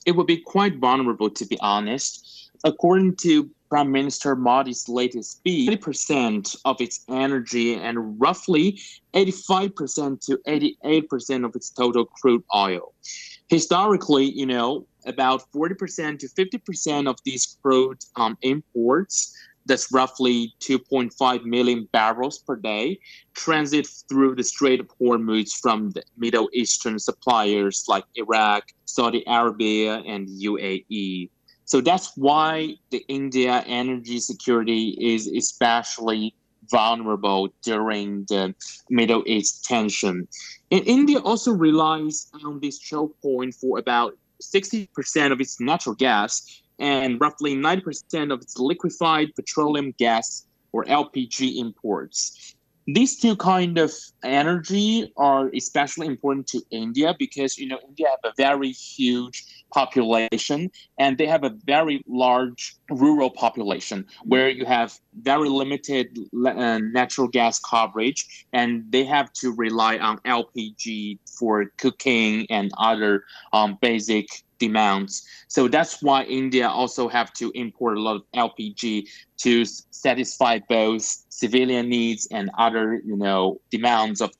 it would be quite vulnerable, to be honest. According to Prime Minister Modi's latest speech, 80% of its energy and roughly 85% to 88% of its total crude oil. Historically, about 40% to 50% of these crude imports, that's roughly 2.5 million barrels per day, transit through the Strait of Hormuz from the Middle Eastern suppliers like Iraq, Saudi Arabia, and UAE. So that's why the India energy security is especially vulnerable during the Middle East tension. And India also relies on this choke point for about 60% of its natural gas and roughly 90% of its liquefied petroleum gas or LPG imports. These two kind of energy are especially important to India because India have a very huge population and they have a very large rural population where you have very limited natural gas coverage and they have to rely on LPG for cooking and other basic demands. So that's why India also have to import a lot of LPG to satisfy both civilian needs and other, demands of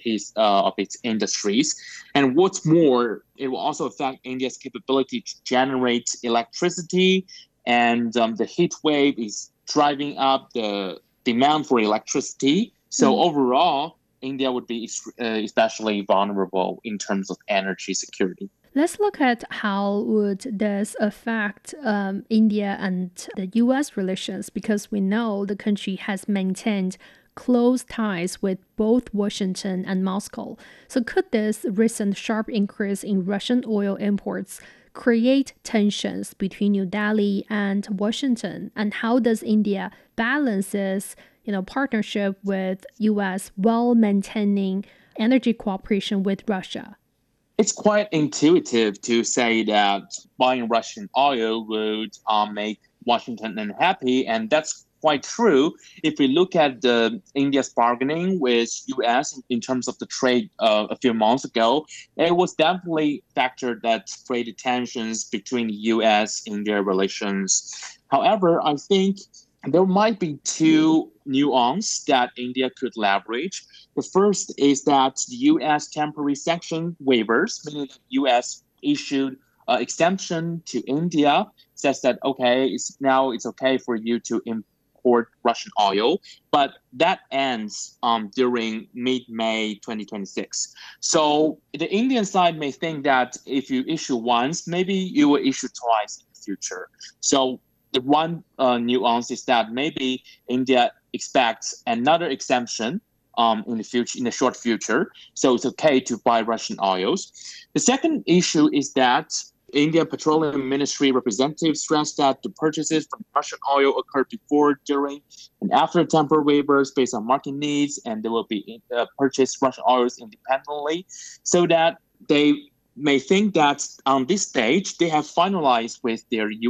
its industries. And what's more, it will also affect India's capability to generate electricity, and the heat wave is driving up the demand for electricity. So overall, India would be especially vulnerable in terms of energy security. Let's look at how would this affect India and the U.S. relations, because we know the country has maintained close ties with both Washington and Moscow. So could this recent sharp increase in Russian oil imports create tensions between New Delhi and Washington? And how does India balance this, partnership with U.S. while maintaining energy cooperation with Russia? It's quite intuitive to say that buying Russian oil would make Washington unhappy, and that's quite true. If we look at India's bargaining with U.S. in terms of the trade a few months ago, it was definitely factored that trade tensions between the U.S. and India relations. However, I think there might be two nuances that India could leverage. The first is that the U.S. temporary sanction waivers, meaning the U.S. issued exemption to India, says that, okay, it's okay for you to import Russian oil, but that ends during mid-May 2026. So the Indian side may think that if you issue once, maybe you will issue twice in the future. So the one nuance is that maybe India expects another exemption in the short future, so it's okay to buy Russian oils. The second issue is that India Petroleum Ministry representatives stressed that the purchases from Russian oil occurred before, during, and after temporary waivers based on market needs, and they will be purchased Russian oils independently, so that they may think that on this stage they have finalized with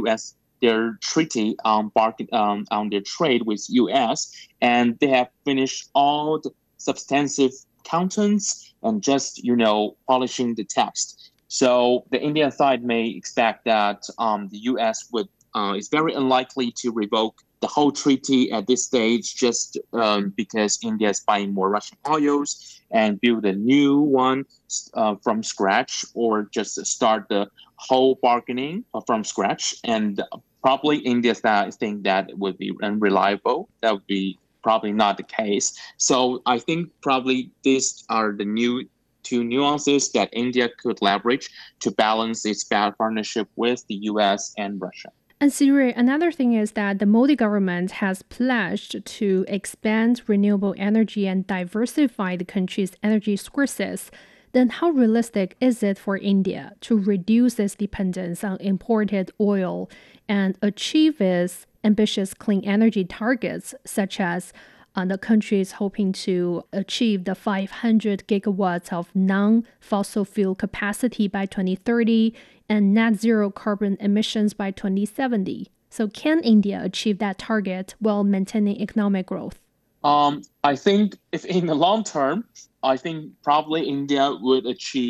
their treaty on their trade with U.S. and they have finished all the substantive contents and just polishing the text. So the Indian side may expect that the U.S. is very unlikely to revoke the whole treaty at this stage, just because India is buying more Russian oils and build a new one from scratch, or just start the whole bargaining from scratch. And probably India think that would be unreliable. That would be probably not the case. So I think probably these are the two nuances that India could leverage to balance its partnership with the U.S. and Russia. And Siri, another thing is that the Modi government has pledged to expand renewable energy and diversify the country's energy sources. Then how realistic is it for India to reduce its dependence on imported oil and achieve its ambitious clean energy targets, such as the country is hoping to achieve the 500 gigawatts of non-fossil fuel capacity by 2030 and net zero carbon emissions by 2070. So can India achieve that target while maintaining economic growth? I think if in the long term, I think probably India would achieve